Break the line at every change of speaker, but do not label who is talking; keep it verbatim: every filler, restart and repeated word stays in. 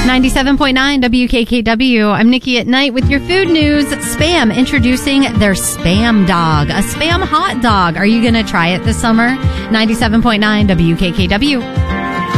ninety-seven point nine W K K W. I'm Nikki at Night with your food news. Spam introducing their Spam Dog, a Spam hot dog. Are you going to try it this summer? ninety-seven point nine W K K W.